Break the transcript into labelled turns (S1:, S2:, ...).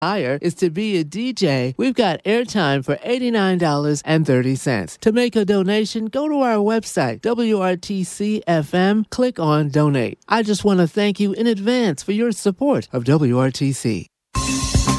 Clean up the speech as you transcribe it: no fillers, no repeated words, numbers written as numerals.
S1: hire is to be a DJ. We've got airtime for $89.30. To make a donation, go to our website, WRTC-FM, click on Donate. I just want to thank you in advance for your support of WRTC.